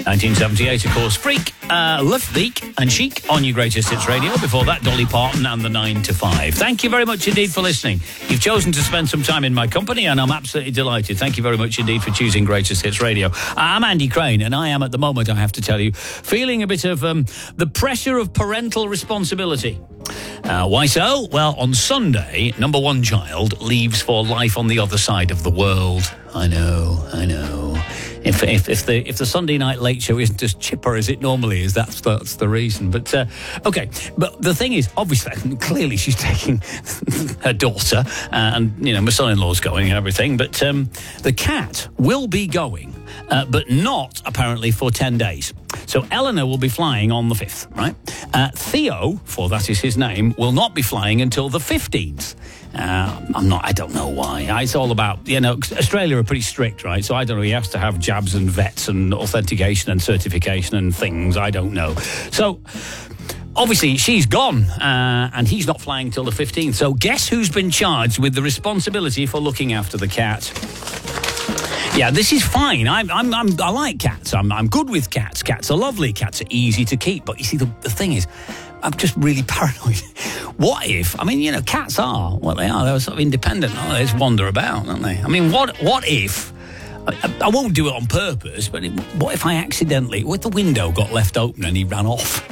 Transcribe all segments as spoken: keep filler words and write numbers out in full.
nineteen seventy-eight, of course, Freak, uh, Love Leak and Chic on your Greatest Hits Radio. Before that, Dolly Parton and the nine to five. Thank you very much indeed for listening. You've chosen to spend some time in my company, and I'm absolutely delighted. Thank you very much indeed for choosing Greatest Hits Radio. I'm Andy Crane, and I am at the moment, I have to tell you, feeling a bit of um, the pressure of parental responsibility. Uh, why so? Well, on Sunday, number one child leaves for life on the other side of the world. I know, I know. If, if if the if the Sunday night late show isn't as chipper as it normally is, that's that's the reason. But uh, okay, but the thing is, obviously, clearly she's taking her daughter, uh, and you know my son-in-law's going and everything. But um, the cat will be going, uh, but not apparently for ten days. So Eleanor will be flying on the fifth, right? Uh, Theo, for that is his name, will not be flying until the fifteenth. Uh, I'm not, I don't know why. It's all about, you know, Australia are pretty strict, right? So I don't know, he has to have jabs and vets and authentication and certification and things. I don't know. So obviously she's gone, uh, and he's not flying till the fifteenth. So guess who's been charged with the responsibility for looking after the cat? Yeah, this is fine. I'm, I'm, I'm, I like cats. I'm, I'm good with cats. Cats are lovely. Cats are easy to keep. But you see, the, the thing is, I'm just really paranoid. What if, I mean, you know, cats are what they are. They're sort of independent. Oh, they just wander about, don't they? I mean, what what if, I, I won't do it on purpose, but it, what if I accidentally, what if the window got left open and he ran off?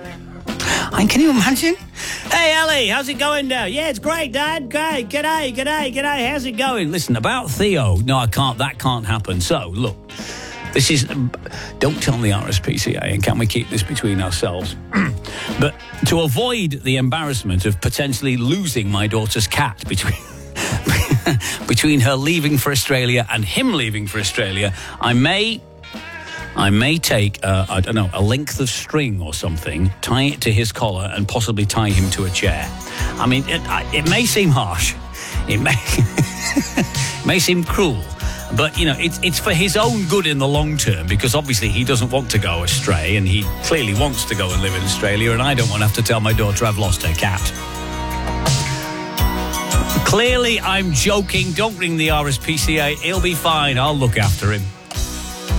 I mean, can you imagine? Hey, Ellie, how's it going now? Yeah, it's great, Dad. Great. G'day, g'day, g'day. How's it going? Listen, about Theo, no, I can't, that can't happen. So, look, this is, don't tell the R S P C A, and can we keep this between ourselves? But to avoid the embarrassment of potentially losing my daughter's cat between between her leaving for Australia and him leaving for Australia, I may I may take uh, I don't know a length of string or something, tie it to his collar, and possibly tie him to a chair. I mean, it, it may seem harsh, it may it may seem cruel. But, you know, it's it's for his own good in the long term, because obviously he doesn't want to go astray, and he clearly wants to go and live in Australia, and I don't want to have to tell my daughter I've lost her cat. Clearly, I'm joking. Don't ring the R S P C A. He'll be fine. I'll look after him.